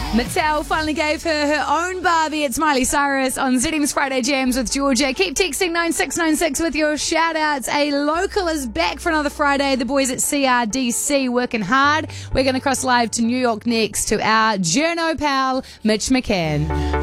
Mattel finally gave her own Barbie. It's Miley Cyrus on ZM's Friday Jams with Georgia. Keep texting 9696 with your shout-outs. A local is back for another Friday. The boys at CRDC working hard. We're going to cross live to New York next to our journo pal, Mitch McCann.